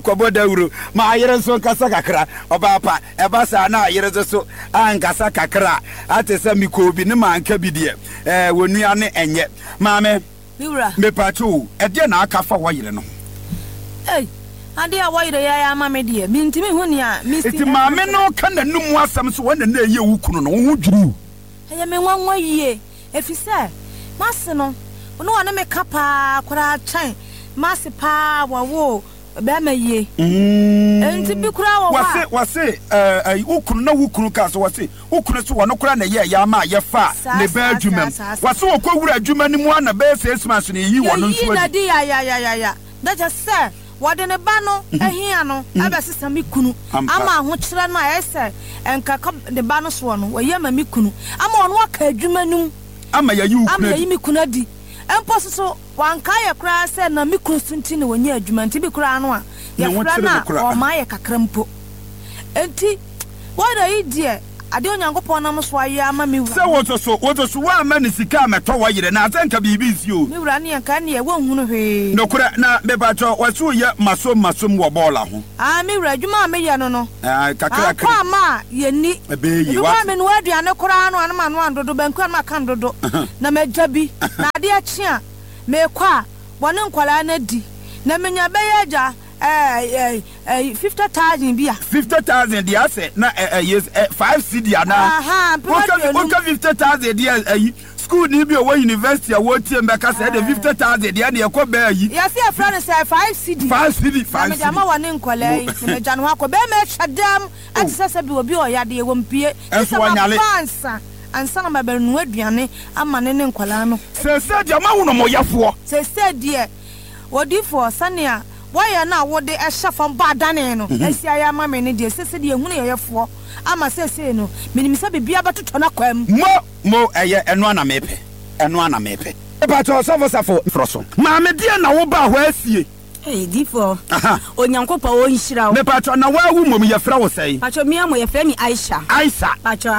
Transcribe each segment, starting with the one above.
Koboda uru ma ayere so kasa kakra obapa ebasa na ayere so ankasa kakra atesa mikobi ne manka bidie wonua ne enye maame miura me pacho ede na akafa wayere no ade a wayere ya maame die mintimi huni a iti maame no kana num asam so wona na eye wukunu no wo dwuru eye me nwanwa yie efise mase no ono wana me kapa kura chan mase pa wawo be amaye enti bi kura wo wase ukunu na wukunu ka so wase ukunu so wono kura na ye ya ma ye fa ne ba adwuma wase wo kwura adwuma ni mu ana be Christmas ne yi wono nso na di ya that just say wode ne ba no ehia no abesesa mi kunu ama ho kire no ayese enka de ba no so no waye ma mi kunu ama ono aka adwuma num ama ya yi ukunu ama yi mi kunu di emposo so wanka ye kura se na mi kunu sunti ne wonya adwuma nti bi kura no a ye kura na o ma ye kakrampo enti wada yi die ade onyankopon na so aye ama mi wura se woto so wa ma ne sika meto wayere na atanka bibi nsi o mi wura ne yanka ne ye wonhunu hwe no kura na me bacho waso ye masom wo bola ho mi wura adwuma me ye no kakra kwa ma ye ni ebeyi wa me no aduane kura no anama no andodo banku anama kan dodo na magyabi na ade achi a me kwa wone nkwala na di na menya beyaja 50,000 bia 50,000 dia say na yes 5 cedi ana okay 50,000 dia school ni bi o university a wo tie mbeka say the 50,000 dia na yakọ ba yi yes e friend say 5 cedi 5 cedi na jama wone nkwala yi na janu akọ be me chadam atisese bi obi o yade e wo mpie enso wanyale ansa na mabenu aduane ama ne nkwala no se jama wo no moyafo se die wodifo sania why na wo de ehya fam ba dane no asia ya ma me ne de sese de ehunu yeyefo ama sese no minimisa bibia batoto na kwam mo eye eno ana mepe ba to safo froso ma me de na wo ba ho asie difo onyankopa wo nhira me pacho na wa wu mom ye fra wo sei pacho mi amo ye fra mi Aisha pacho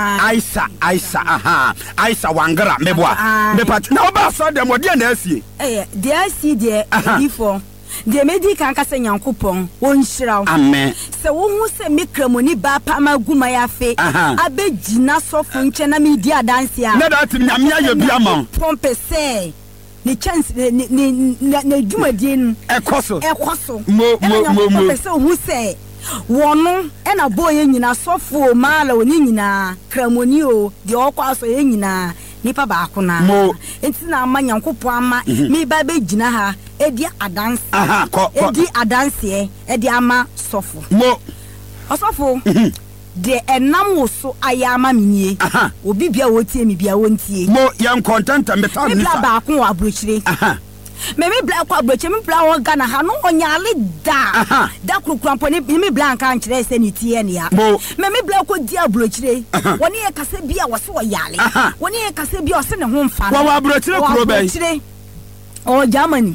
Aisha wangara meboa me pacho na wo ba so dem wo de na asie de asie de difo de medical kasa nyankopon wo nhira amen se wo hu se mikramoni ba pa maguma ya fe abegina sofo nche na media dance a na that nyame aye bia ma pompe se ni chance ne jumadin ekoso mo se hu se wono e na boye nyina sofo mala oni nyina kramoni o de okwaso ye nyina nipa ba akona enti na amanyankopo ama me ba begina ha edi adanse edi adanse edi ama sofo mo osofo de enam wo so ayama minie obi bia wo tie mi bia wo ntie mo yan content metal ni sa ba akon abrochire me bla kwa abrochire me bla wo Ghana ha no onyale da kurukrampo ni me bla nka nkyere se ni tie ne ya me bla ko di abrochire woni ye kase bia wo se wo yale woni ye kase bia wo se ne ho mfa wo abrochire kuro bai Germany.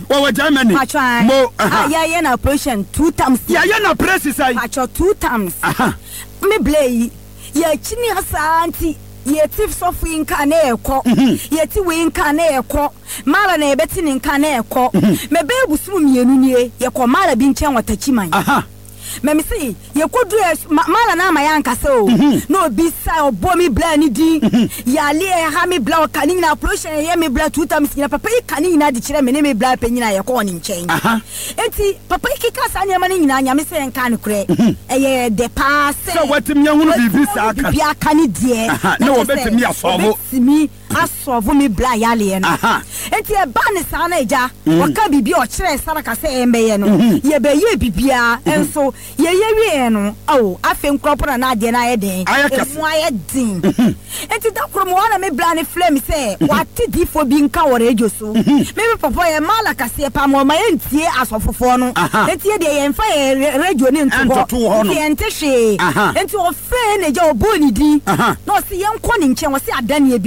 Mo ya na operation 2 times. Ya na press sai. Pacho 2 times. Me blay. Ya chini asanti. Ye tif sofu inka na ekọ. Ye ti we inka na ekọ. Mara na ebeti ni inka na ekọ. Me be busumu mienu nie. Ye ko mara bi nchen watachiman. Memi say ye kodu mala na ma yanka se o no obi sai obo mi bla ni di ya le ha mi bla o kani na operation ye mi bla 2 times na papa yi kani na di kire me ne mi bla pe nyina ye ko ni nchen enti papa yi kika sa nyama ni nyina nyame se nka ne kure eye de pass so watim nya hunu bibi sa aka bi aka ni die na obetimi asovo simi asovo mi bla ya le no enti e ba ne sa na eja waka bibi o kire saraka se embe no ye be ye bibia enso ye wie no afi nkropora na ade na yeden emu ayedin enti da krom wana me bla ne flame se wati difo bi nka wore ejoso me papa ye mala kase pa mo ma entie asofofo no enti ye de ye mfa ye radio ne ntugo ye ntehwe enti o fe ne ja oboni di no se ye nko ne nche wo se adane e bi enti ye nko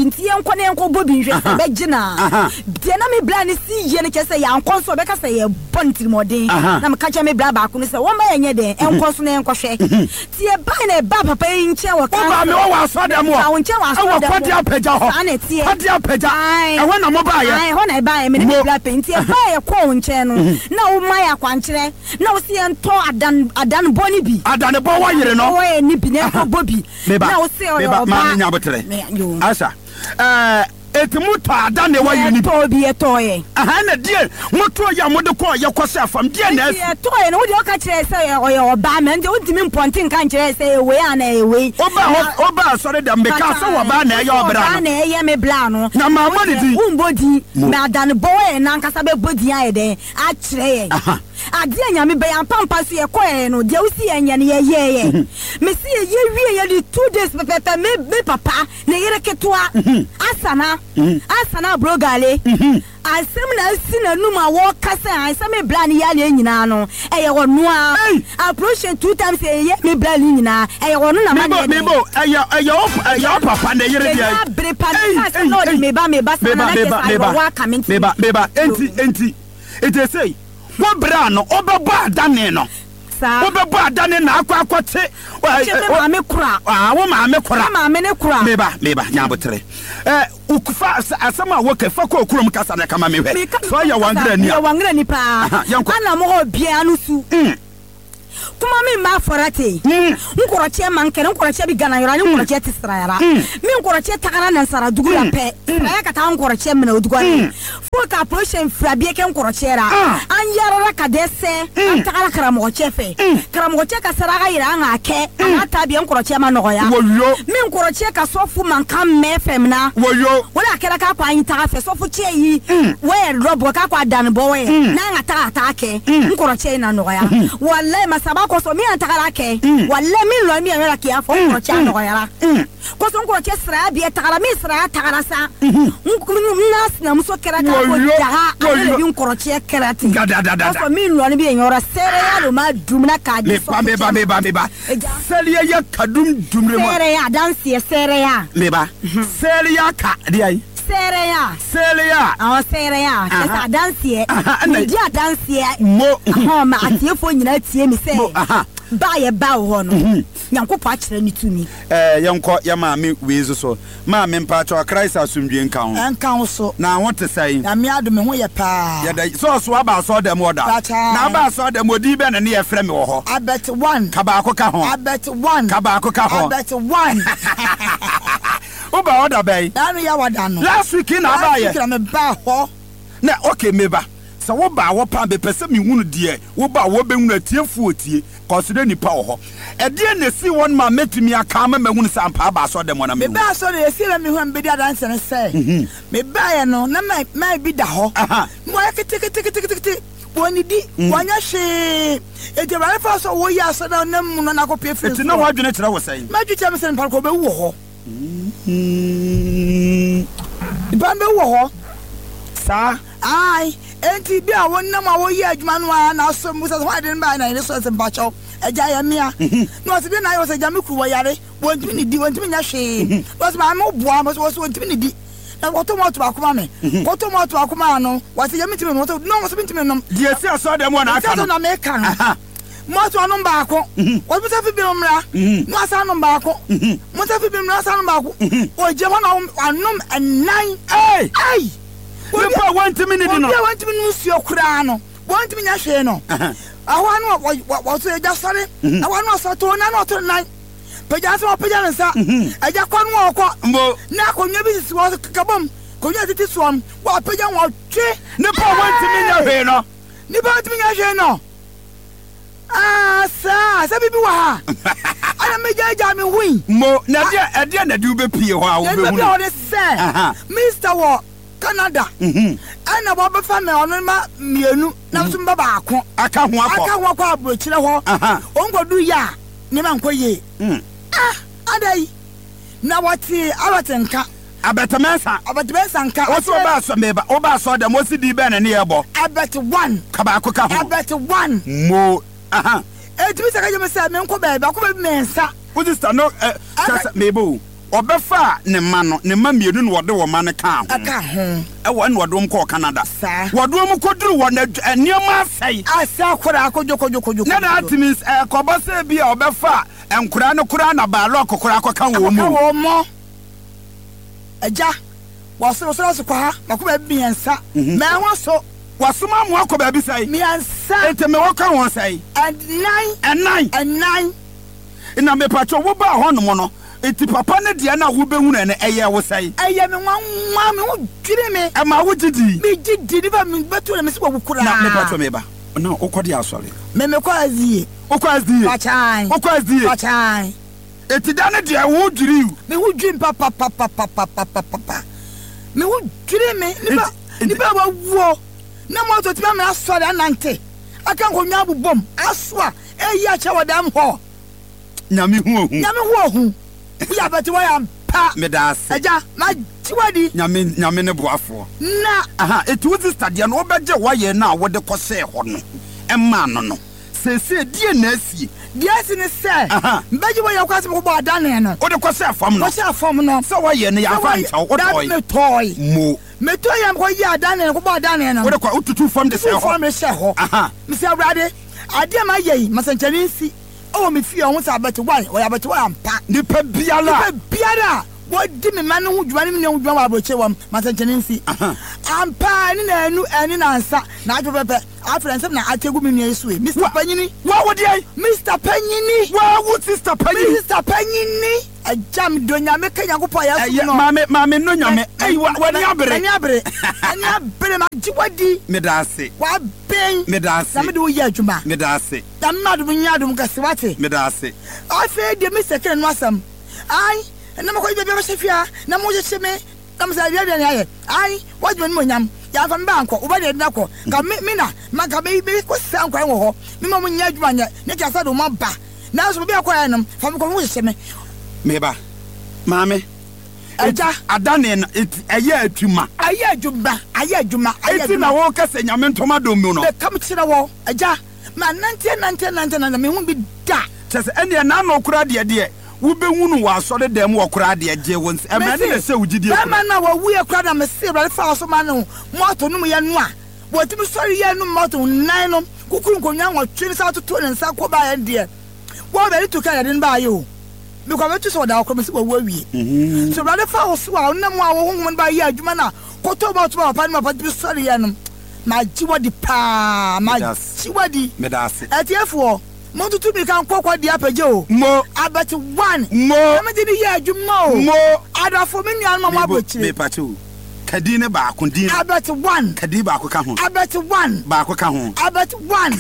enko ne enko bobi nhwe be gina de na me bla ne si ye ne kese ya enko so be ka se ye bonti modin na me ka che me bla ba ko ne se wo ma enye de enko so ne enko hwe ti e ba na e ba papa yi nche wo ka ba me wo aso dem wo a nche wa so dem kwadi apagya ho kwadi apagya e ho na mo ba ye ai ho na e ba ye me ne bla penti e ba ye ko nche no na wo ma ya kwankire na wo si ento adan boni bi adan bo wa yire no wo ye ni bi ne enko bobi na wo si o yo ba nya botre asa etimu to adane wa yuni to bi etoye aha na die moto ya mode ko ye kwose afam die na etoye no wo de o ka kire se oyo oba me nje wo dimi mpontin kan kire se ewe ana ewe oba sore da me ka so wo ba na ye obra no na ye me bla no na ma body di umbodi me adane boy na nkasa be bodi aye de a kire ye ade anyame be yan pampa so ye koye no de wo si enya ne ye me si ye wie ye di 2 days pepe me papa ne yere ketwa asana brogale asem na sina numa wo kasa asem bla ne yale nyina no eye wo noa approach 2 times eye me bla ne nyina eye wo no na ma ne mebo eye papa ne yere dia bre pa no de me ba sana na wa comment meba enti it say wo bra no obebo adane no obebo adane na akwakote ma me kura wo ma me kura ma me ne kura meba nyabotre ukufa asama wo kefa ko okurum kasa na kama me hwe so ya wangra ni pa ana mo ho bia anu su kuma mi ma forate nkoroche mankere nkoroche bi gana yora nkoroche tisrayara mi nkoroche takana na sara dugula pe ya kata nkoroche mena odugwa fo ka approach frabie ke nkoroche ra anyara ka dese takara karamo chefe karamo che ka sara ga yira nga ke ata bi nkoroche ma no ya mi nkoroche ka sofu manka me femna wala kera ka kwa yin ta fe sofu che yi we robo ka kwa dan bo we na nga ta atake nkoroche na no ya wallahi masaba ko so mi antakara ke wallahi mi lo mi anara ke afo ko cha no yara ko so ko che sra bi takara mi sra takara sa nas na muso kera ka ko jaha ale bi ko che kera ti ko so mi lo bi enyora sere ya lo ma dumna ka di so ba sere ya kadum dumre mo sere ya danse sere ya meba sere ya ka di ai Sereya. Sereya. Kesa dansie. Media dansie. Mo. Ma atiefo nyina tie mi se. Ba ye ba ho no. Nyankopɔ akyerɛ ni tumi. Yɛnkɔ ya maame weezo so. Maame mpacho Christ asumdwe nka ho. Nka ho so. Na ho te sai. Na me adome ho ye pa. Ya da so aba so dem oda. Na aba so dem odi be na ne ye frɛ me wo ho. Abet 1. Ka ba ka ho. Abet 1. Ka ba ka ho. Abet 1. Oba oda bay. Na no ya wada no. Last week na ba ye. Na me ba ho. Na okay meba. So wo ba wo pa be pese me hunu die. Wo ba wo be hunu atiefu otie. Consider nipa wo ho. E die na si won ma metumi aka ma hunu sampa ba so dem na me. Me ba so na esi na me hu am be dia dance na say. Me ba ye no na mai bi da ho. Mo ya kiti. Woni di wanya hwe. E de ba fa so wo ya so na nam no na ko pe free. Eti na wo adwene kire wo sai. Ma dwetya me se npa ko be wo ho. Ibambe wo ho. Sa ai enti bi a wonnam a wo yi adwuma no a na so musa so ade ba na ile so se bacho eja ya mia no se bi na yo se ja me kru wo yare wontimi ni di wontimi nya hwe was ma mo boa mo so wontimi ni di na ko to mo to akoma me ko to mo to akoma no was ya mitimi no no so mitimi no di esi aso dem na aka no na me kan mo to anu ba ko wo bi se fi bi mra no asa anu ba ko mo se fi bi mra asa anu ba ko o je mo na anum enan ai Nipa want minute no. Nipa want minute si okura no. Want me nya hwe no. Aho anu wo so eja sare. Aho anu so to na no to nan. Peja so peja nsa. Eja kwa no okọ. Na konwa bi si wo kabom. Konwa titi suom. Wa peja wo twe. Nipa want me nya hwe no. Nipa want me nya hwe no. Sa bibi wa ha. Ana meja me hui. Mo na dia na di ube pie ho a wo be hu. Be hu se. Mr. Wo Canada. Ana bo be fa me onu ma mienu na so mba ba ako. Aka ho akọ abrochire ho. Ongodu ya ni ma nkoye. Adai. Na wati awatenka. Abetemensa nka. Oso ba so meba. O ba so dem osi di be na ne yebo. Abet 1. Ka ba ako ka ho. Abet 1. Mo. Etimi saka je me say me nko ba ba ko be mensa. What is that no mebo. obefa ne ma no ne ma mienu no wode wo ma ne ka ho aka ho ewo ne wodom ko Canada wodom ko duru wo na enioma asai asa kora akojokojokojo na that means kobose bi a obefa enkura ne kura na ba lo kokora akoka wo mo aja waso so kwa makoba biensa me ho so wasoma mo akoba bi sai miensa eteme wo ka won sai and nine ina me pacho wo ba ho no mo no eti papa ne de na wo behu na eye wo sai eye me nwa me wo dwire me e ma wo gidi me gidi ni ba me betu na me se wo kura na me pacho me ba na okodi asore me ko azie pachai eti da ne de wo dwiri me wo dwiri papa me wo dwiri me ni ba wo na mo to ti ba me asore anante aka ko nya bobom asoa eyi a che wadam ho nyame hu ya beti wa ya pa me da ase aja ma tiwadi nyame ne boafo na aha eti wo stade no obeje wa ye na wo de kose ho no emma no sese die na asi die asi ne se mbeje wa ya kwase ko bo adane no wo de kose afam no se wa ye ne ya fa ncha wo toy me toy me to yam ko ya adane ko bo adane no wo de kwa ututu fam de se ho fam se ho aha me se awrade ade ma ye masanchani nsi o me fi o sa beti wan o ya beti wan pa ni pa biala wo di me man hu dwuma ni me hu dwuma wa broche wam masanchani nsi ampa ni na anu ani na ansa na adwo pepe afrense na ategu me nua esu e Mr Panyini wa wo dey Mr Panyini wa wo Sister Panyini Mr Panyini ajam do nyame kanya kopo ya so no mame no nyame ai wani abere ma jiwadi me da ase wa ben me da ase na me do ya adwuma me da ase na madu mu nya adum kase wate me da ase afi de Mr Ken no asam ai na mo ko ibe be shefia na mo je me na mo sa dia dia ya ai wadwo ni mo nyam ya fa mba anko uba de na ko ka me na ma ka be ko sa anko wo ho me mo nya adwuma nya ne ka sa do ma ba na so be akwa no fa me ko mo je me ba mame aja adane na eye atuma eti na wo kase nyame ntoma do mu no be kam kire wo aja ma nante na me hu bi da chese ene na na okura de wo be hunu wa asore dem wo okura de je won e ma ne se wugidi e ma na wo wu e kura na me se bra fa so ma no moto no ye no a wo ti bi sori ye no moto nan no kukuru nkonya wo twin sa to ne nsa ko ba ye de wo be to ka ye den ba ye o me ko betu so da ko me se wo awie so bra fa so a na mo a wo hu ba ye adwuma na ko to ba pa ni ma pa bi sori ye no ma jiwadi pa ma jiwadi me da ase atiefo mo tutu mi kan kokwa di apaje o mo abati 1 mo me di ye adwuma o mo adafo me nuan mama abochire me pacho kadi ne ba ko din abati 1 kadi ba ko ka ho abati 1 ba ko ka ho abati 1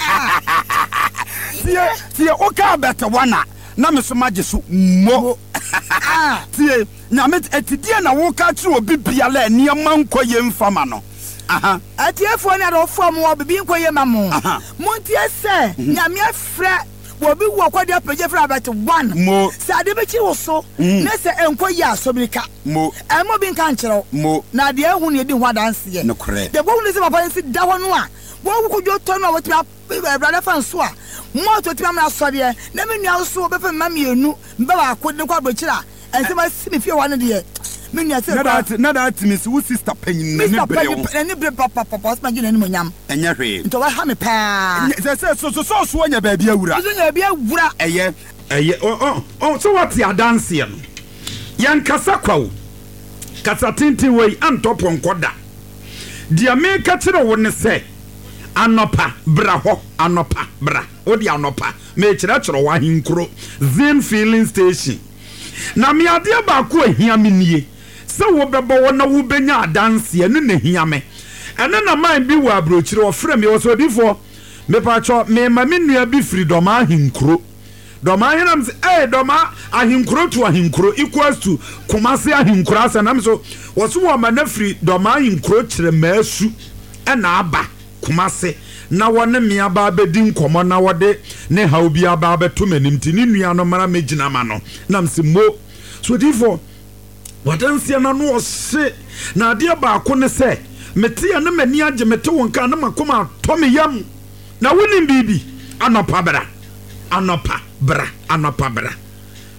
tie o ka abati 1 na me so maje so mo tie na me etidie na wo ka tire obi biala niam nkoye mfama no atiefo na do fo mo bibi nkoye mamo montie se nyame afra wo bi wo kwade apage fra abati 1 mo sa de be chi wo so na se enkoye asobirika mo emo bi nka nkyerɛw mo na de ehu ne di ho adanse ye no correct de bo hu ne se papa nsi da ho no a wo ku jo to no wo ti brother fan so a mo to ti amra so de na me nua so be fa mamienu mba ba ko de kwa abokira ense ma si me fie wa ne de me nua se na that miss wo Sister Panyini ne brɛ ne bre papa ma gina ni mo nyam enya hwe nto wa ha me pa so anya ba bia wura so nya bia wura eye so what ya dance no yan kasa kwawo kasa tintin wei antop nkoda dia me ka kire wo ne se anopa bra ho anopa bra odi anopa me kire wa hinkro Zen filling station na me ade ba ko ahia me nie se wo bebo wo na wo benya adanse anu na hia me ene na man bi wa abrochire ofre me wo so difo me pa cho me ma me nua bi freedom ahinkro doma hinam se doma ahinkro to ahinkro equals to Kumasi ahinkro asanam so wo so wo ma na free doma ahinkro kire maasu na aba Kumasi na wone mia ba bedi nkomo na wode ne haubi aba beto manim ti ni nua no mara megina ma no nam se mo so difo wadanse na no ose na ade ba ko ne se mete ya na mani age mete wonka na makoma to me yam na wonim bibi anopa bra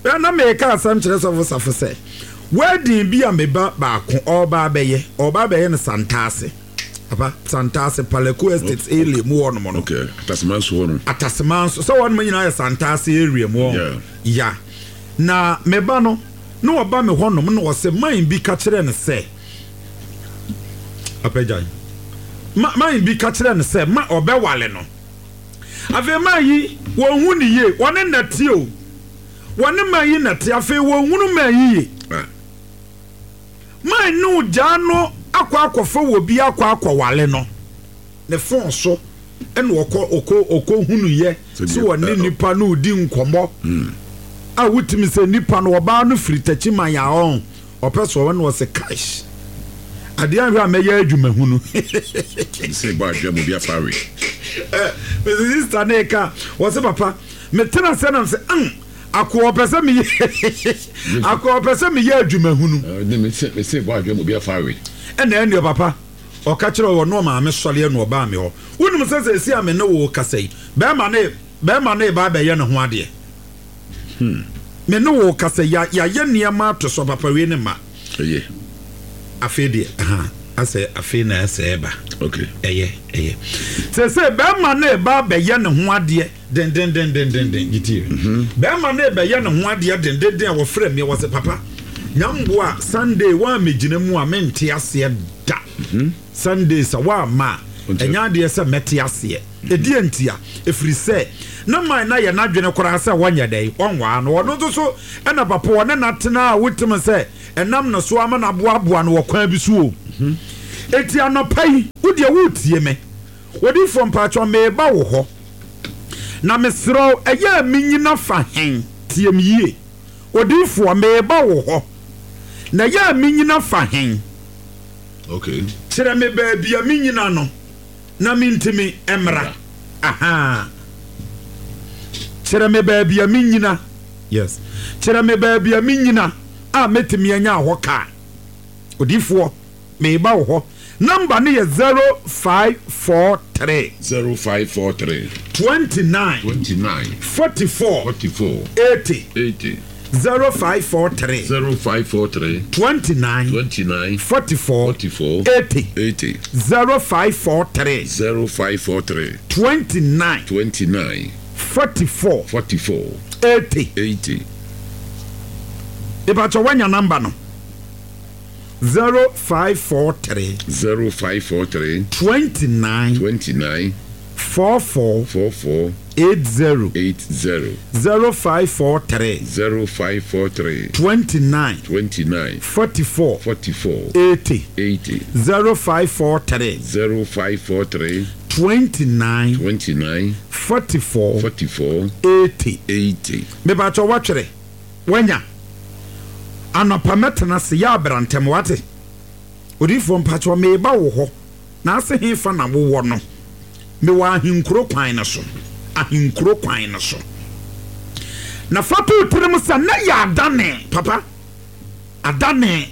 na me ka asam kyerɛ sɔfo sɛ wedding bi a meba baako ɔba bɛyɛ no Santase papa Santase Palaku Estate area mu wɔ no mo no okay Atasemanso so wɔn mo nyinaa yɛ Santase area mu wɔ ya na meba no na ɔba me hɔ no na ɔsɛ man bi ka kyerɛ no sɛ apagyan man bi ka kyerɛ no sɛ ma ɔbɛwale no afei man yi wɔn hu ni yie wɔne nate o wɔne man yi nate afei wɔn hu man yi man no gya no akɔfa wɔ bi akɔwale no ne fon so ɛna ɔkɔ hunu yɛ so wɔne nipa no di nkɔmɔ a wutimi sɛ nipa no ɔbaa no firi takyi man ya ɔn ɔpɛ so wɔn wɔ sɛ cash adeɛ ahwɛ a mɛyɛ adwuma hunu sɛ ba adwuma mu bi afare Mrs. Sister Neka was a papa me tena sɛ nam sɛ akɔ pɛ sɛ me yɛ adwuma hunu me sɛ ba adwuma mu bi afare ɛna papa ɔka kyerɛ wɔ no ma me sɔle no ɔbaa me hɔ wonum sɛ sɛ si a me ne wo kasa yi bɛma ne ba bɛyɛ ne ho adeɛ me ne wo kasa ya yɛ nneɛma to so papa we ne ma ɛyɛ afei deɛ asɛ afei na ɛsɛ ɛba okay ɛyɛ sɛ bɛma ne ba bɛyɛ ne ho adeɛ den giti bɛma ne bɛyɛ ne ho adeɛ den a wɔfrɛ me wɔ sɛ papa nyambo a Sunday wa megyina mu a mente aseɛ da Sunday sa wa ma ɛnya adeɛ sɛ mɛte aseɛ ɛdi ntia ɛfiri sɛ na man na yɛ n'adwene koraa sɛ wɔnyɛ dɛ ɔnwaa no ɔno nso so ɛna papa wɔne natena a wotem sɛ ɛnam no so ama na boaboa no wɔ kwan bi so o eti anɔpa yi wodeɛ wotie me wɔde fɔ mpaatwɔ meba wo hɔ na mesrɛ ɛyɛ menyina fa hen tie me yie wɔde fɔ meba wo hɔ na ɛyɛ menyina fa hen okay kyerɛ me baabi a menyina no na mentimi ɛmra aha kyerɛ me baabi a menyina yes kyerɛ me baabi a menyina a metimi anya hɔ ka odifoɔ meba wo hɔ number ne yɛ 0543 29 44 80 0543 29 44 80 0543 29 44 80 Ibacho wanya number no 0543 29 44 80 0543 29 44 80 0543 29 44 80 Mebacho watchere wanya anopa metena se ya abrantem wate odifo mpacho meba wo ho na ase hefa na wo no me wa ahinkuro kwan na so na fatu tirim sa na ya adane papa adane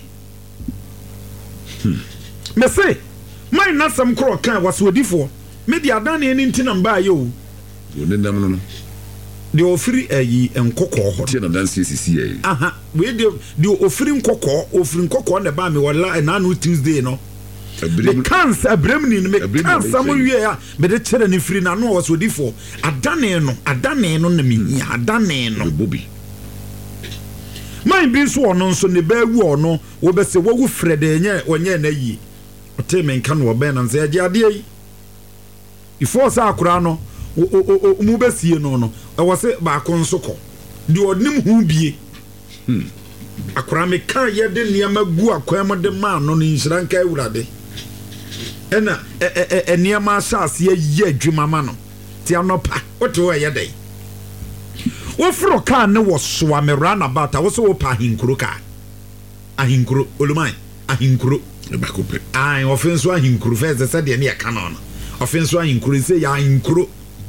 me se mai na sam kro kan was odifo me di adane ni ntina mba ye o ne nam no de ofiri ayi enkokɔ hɔ tie na dansi sisi ayi aha we de ofiri nkokɔ na ba me wala na no Tuesday no the cancer abremni me cancer mo wie a me de kyere ne firi na no was odifo adane no na me nya adane no bobi man bi so ono nso ne ba wu ono wo be se wo wu frede nye onye na yi ote me nka no obe na nse age ade yi ifo sa akura no mu besie no ɛwɔ se ba ko nso kɔ de odnim hu bie akura me kan ye de niama gu akwan mo de ma no nhyira nka awurade ɛna niama asase ye adwuma ma no ti anopa wote wo ye dai wo fro kan ne wo so amera na bata wo so wo pa ahinkuro ka ahinkuro oluman ahinkuro ba ko pe ai ofenso ahinkuro fe se de ne ya ka no ofenso ahinkuro se ya ahinkuro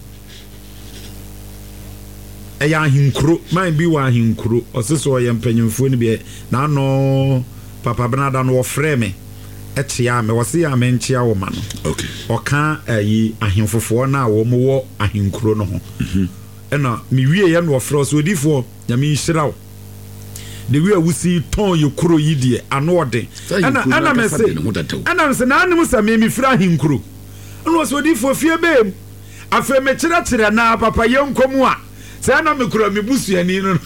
eya ahinkuro man bi wa ahinkuro oseso ye mpanyimfo ni bi na no papa Bernardo no ofre me etia me wose ya me nchia wo ma no okay oka ayi ahimfofo na wo mo wo ahinkuro no ho ena mi wie ye no ofre so odifo nya mi nhira wo the way we see ton you kuro yi die anode ana me say na anim say me fira hinkuro no so di fo fie bem afa me kire na papa yenkomu a say na me kuro me busuani no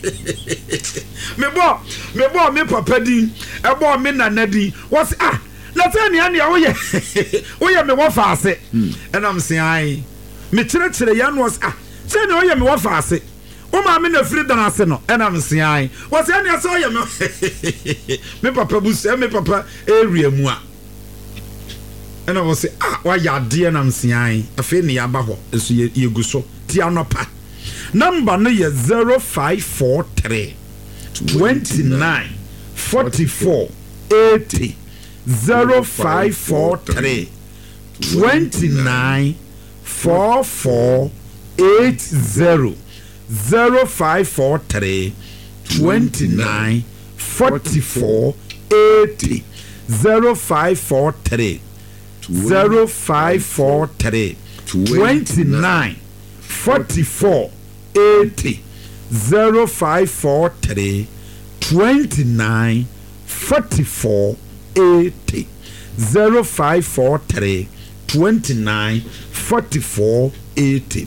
me bo me papa din e bo me nana din was na say ne ane woye me wo fa ase and am say ai me kire ya no was say ne woye me wo fa ase o ma me na free dan ase no and am say ai was ane say woye me papa busu me papa area mu a and I was say why ya de na am say ai afi ne ya ba ho so ye gu so ti anopa number no ye 0543 29 44 80 0543 29 44 80 0543 29 44 80 0543 0543 29 44 80 0543 29 44 80 0543 29 44 80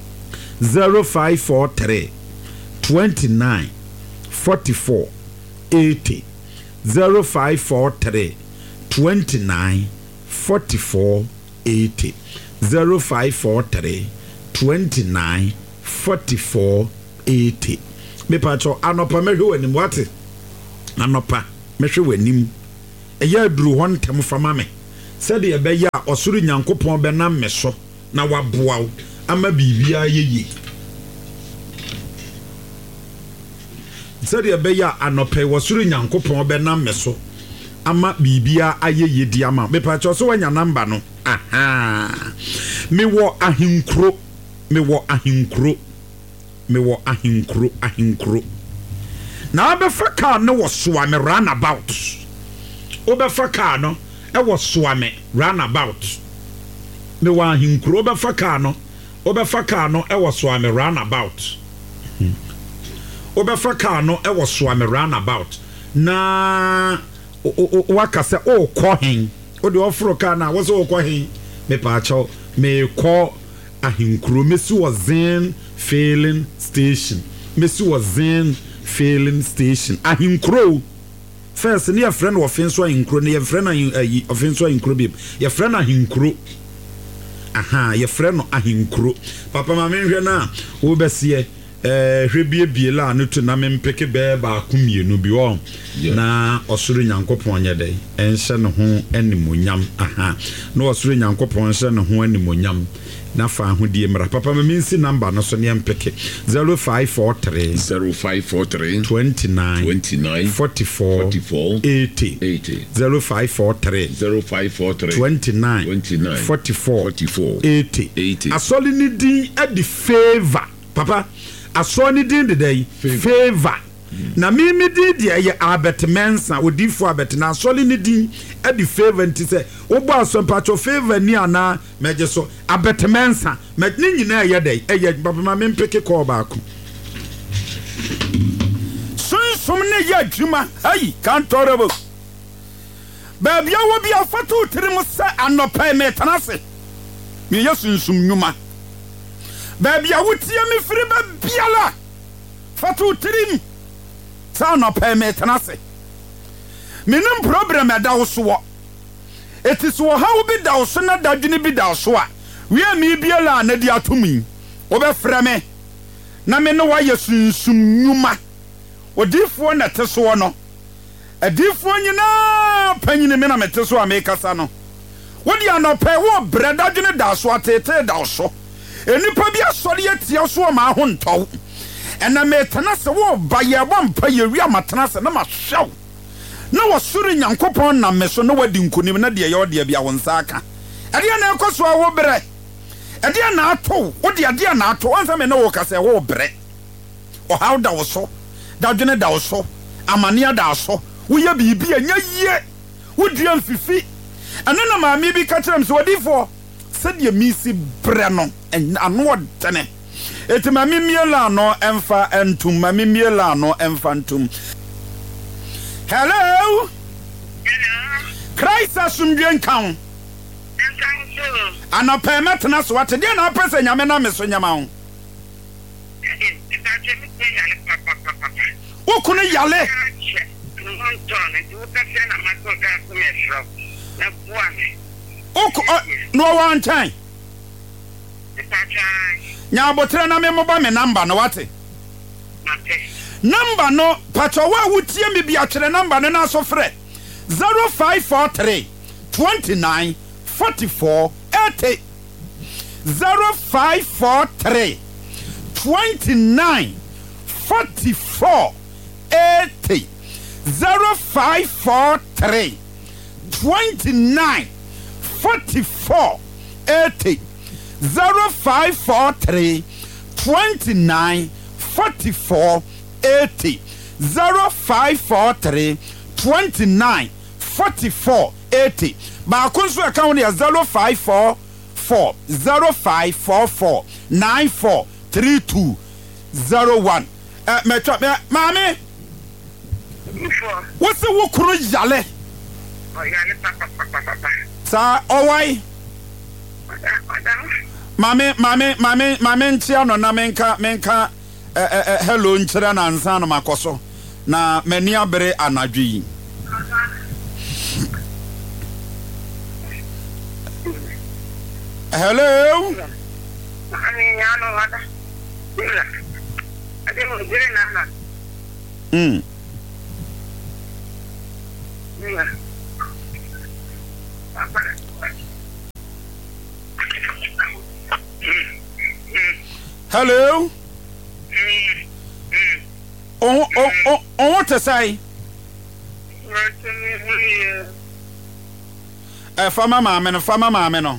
0543 29 44 80 0543 29 44 80 0543 29 44 80 me pacho anopa mehwe wanim wate anopa mehwe wanim eya duru hon tem fama me said ye be ya osuru nyankopon be na me so na waboa ama bibia yeye said ye be ya anopa osuru nyankopon be na me so ama bibia ayeye di ama me pacho so wanya number no me wo ahinkro na abefa car no was swame runabout obefa car no e was swame runabout me wa ahinkro obefa car no e was swame runabout obefa car no e was swame runabout na wakase o kohen o de ofro car na wo so kohen me pa cho me ko ahinkro mesi was zen failing station ahinkro first ne your friend of fence ahinkro ne your friend offense ahinkro babe your friend ahinkro your friend ahinkro papa ma menhwe na wo besie hwebie la no to na mempeke be ba akumienu bi wo na osoro nyankopon nyede enhye ne ho animonyam na osoro nyankopon enhye ne ho animonyam na fa ahodie mra papa ma minsi number no so ne mpeke 0543 29 44 80 0543 29 44 80 asoli ni din e di favor papa asoni din de day favor na mimi din de ye Albert Mensa odifo Albert na asoli ni din e di favor nti se obo asompacho favor ni ana meje so Albert Mensa me ni nyina ye day eye papa ma mempeke call baako sunsum ne ye adwuma ayi kan torebo baabia wo bia fatu tirim se anopa me tanase me ye sunsum nyuma baabia wotie me firi ba biala fatu tirim sa anopa me tanase menim problem da wo so it is wo how be da wo so na dadwene bi da wo so a we me biala na di atumi wo be frɛ me na me no wa ye sunsum nyuma odifo na teso no adifo nyina panyine me na meteso a me kasa no wodi anopa wo bredadwene da so atete da wo so enipa bi asori atia so ma ho ntɔw ɛna me tanase wo ba ye bompa ye wi amatanase na ma hwew na wasuri nyankopon na me so na wadi nkonim na de ye ode bia wo nsa aka ɛde na ekoso a wo bre ɛde na ato wodi ade na ato ansa me na wo kasa wo bre o how da wo so dadwene da wo so amania da so wo ye bibia nya yie wodi amfifi ɛne na maami bi ka kyerem so wadifo sɛde misi bre no ano dene eti mami miela no emfa entum mami miela no emfa entum. Hello. Christ asumdwe nkan. Ana permit na so wate dia na pese nyame na me so nyama ho. Ukunu yale. No one time. Nya botre na me moba me number no wate. Number no pacho wa wutie me bia kire number no na so frɛ 0543 29 44 80 0543 29 44 80 0543 29 44 80 0543 29 44 80 0543 29 44 80 ba kunso account ya 0544 0544 9432 01 mami what's the wukuru yale sa owai mami ntia no na menka hello nchira na nsa no makoso na mani abere anadwi. Hello. Hello. What to say? Fama mama no.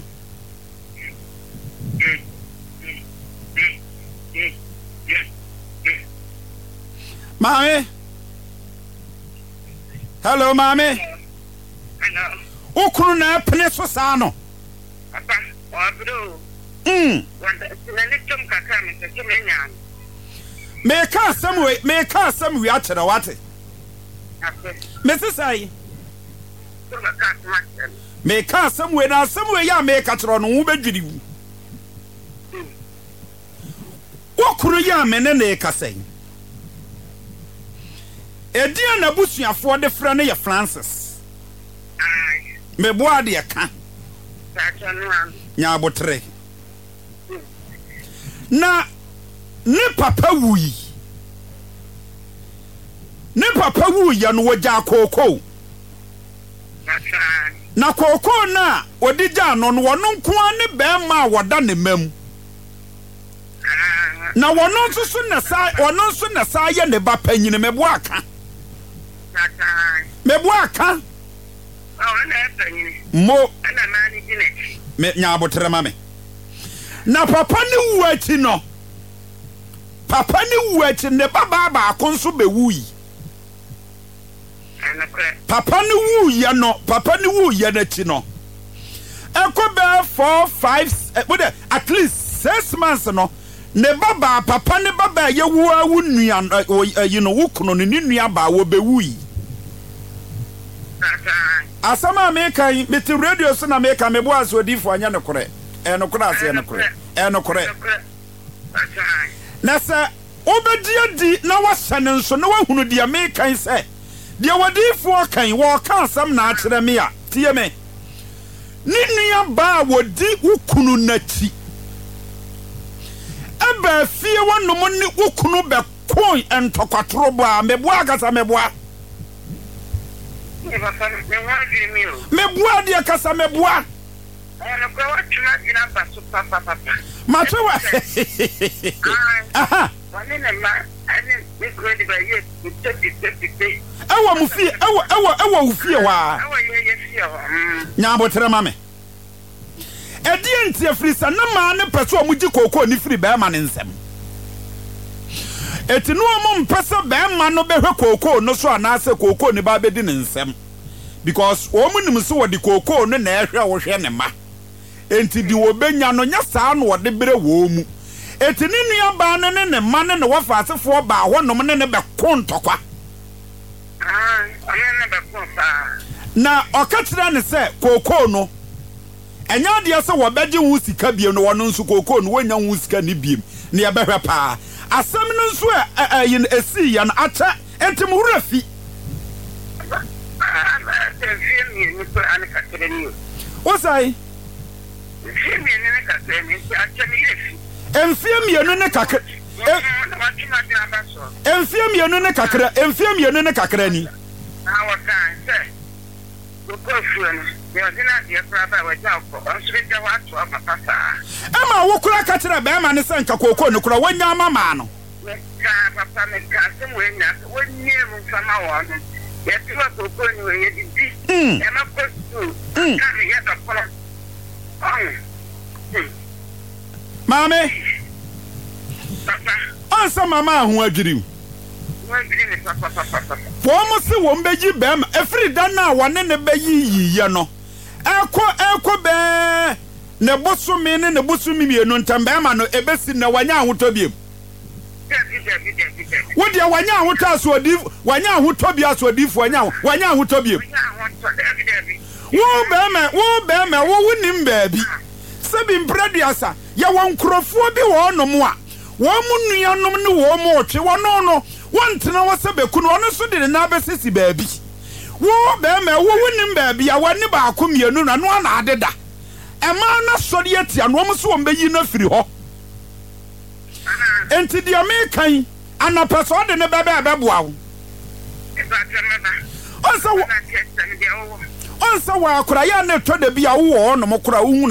Mommy. Hello, mommy. Hello. Ukunu na pene so sa no. Papa, wabro. Wanda sinalitum kaka mtekimenya. Meka samwe achera wate. Mrs. Sai. Meka samwe na samwe ya meka chero no wo bedwiri wu. Ukunu ya mene na ekasai. Edia na busuafo de fra ne ye Francis. Me boa de ka. Nya abotre. Na ne papa wuyi. Ne papa wuyi ya no wagya kokoo. Na kokoo na odija no no wono nko ne bema woda ne mam. Na wono nso na sa ye ne ba panyine me boa ka. Me boaka mo me nya abotre ma me na papa ni wuachi no papa ni wuachi ne baba ba konso be wuyi papa ni wuya no papa ni wuya na chi no ekobe 4 5 at least 6 months no ne baba papa ne baba ye wuwa wunua you know wukuno ne nua ba wo be wuyi asama meka meti radio so na meka mebo asodifo anya ne kore enokore ase enokore na se obedi na wasane nso na wahunu dia meka se dia wadifo kan wo kan asam na akere me a tie me ni nua ba wodi wukunu nachi eba fie wonom ni wukunu be kon entokwatoro ba mebo agasa meboa meboa dia kasa meboa Matwa aha ewa mufie ewa ufie wa nya botre mame edie ntie frisa na ma ne peso omuji kokoo ni free be ma ne nsem etinu omo mpesa be ma no behwe kokoo no so anase kokoo ni ba bedi ne nsem because omunim so wodi kokoo no na ehwe wo hwe ne ma enti di wo benya no nya saa no wode bere wo mu eti ne nua ba ne ma ne wafa asefo ba ho nom ne be kontokwa ɔne be konfa na ɔkatira ne se kokoo no enya de se wo beje wu sika biem no wono nso kokoo no wonya wu sika ne biem ne yebehwe pa asem no nso yin esi ya na acha entim hura fi Osai Enfie mienu ne kakra ni na wakan se gokofuo no de odina de praba waja ko onsreja wato apapasa ama wo kura ka kira be ma ne se nka kokoo no kura wanya mama no ka papa me ka se mo enya wonye mu fama wo no ye tiwa kokoo ni ye di e ma ko su ka ne ye da kola Mame papa ansa mama ho adwirim Womo se wo mbeji bem efri dan na wone ne beyi yiye no eko be ne bosumi ne bosumi mienu ntambe ma no ebesi na wanya ahotobiem wo dia wanya ahotasoodi wanya ahotobia asodifo wanya ahotobiem wo be me wo wunim baabi sebi mprediasa ya wonkrofo bi wo no mo a wo mu nuanom ne wo mo otwe wono no wantena wasabeku no ono so de na besisi baabi wo be me wo wunim baabi ya wani ba akomienu na no na adeda ema na sori atia no mo so wo beyi na firi ho enti dia me kan anapaso de ne bebe boa wo onsa wa akora ya na to de bia wo no mo kora wo